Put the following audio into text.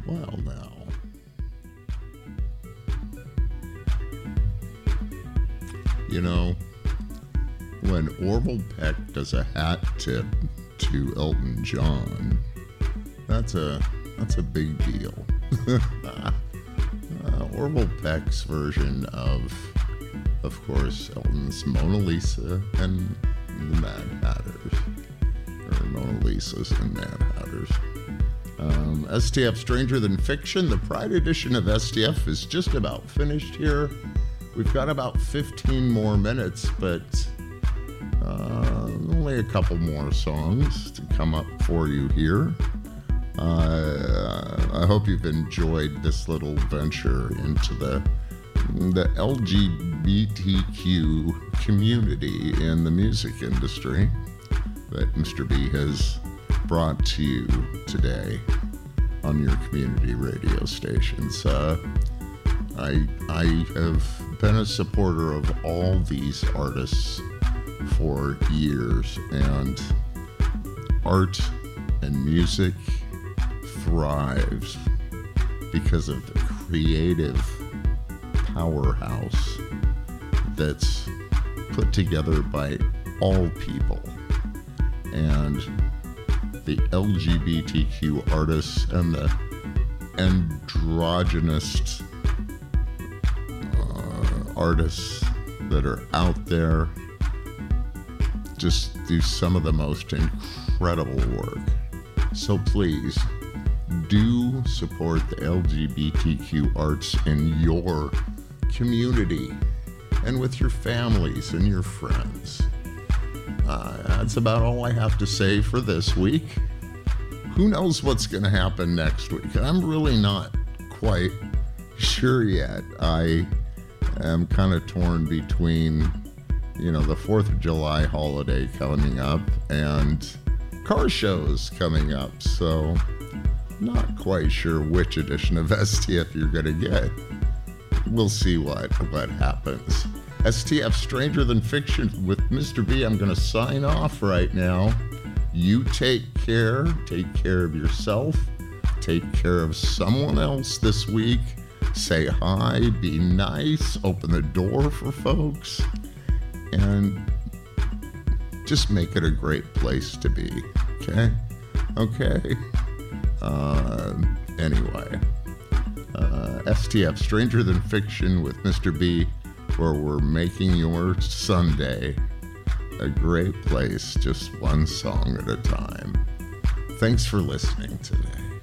Well, now. You know, when Orville Peck does a hat tip to Elton John, that's a big deal. Orville Peck's version of course, Elton's Mona Lisa and the Mad Hatters, or Mona Lisa's and Mad Hatters. STF Stranger Than Fiction, the Pride edition of STF is just about finished here. We've got about 15 more minutes, but only a couple more songs to come up for you here. I hope you've enjoyed this little venture into the LGBTQ community in the music industry that Mr. B has brought to you today on your community radio stations. I have been a supporter of all these artists for years, and art and music thrives because of the creative powerhouse that's put together by all people. And the LGBTQ artists and the androgynous artists that are out there just do some of the most incredible work. So please do support the LGBTQ arts in your community and with your families and your friends. That's about all I have to say for this week. Who knows what's going to happen next week? I'm really not quite sure yet. I am kind of torn between, the 4th of July holiday coming up and car shows coming up. So not quite sure which edition of STF you're going to get. We'll see what happens. STF Stranger Than Fiction with Mr. B. I'm going to sign off right now. You take care of yourself, take care of someone else this week. Say hi, be nice, open the door for folks, and just make it a great place to be, okay? Anyway, STF Stranger Than Fiction with Mr. B, where we're making your Sunday a great place, just one song at a time. Thanks for listening today.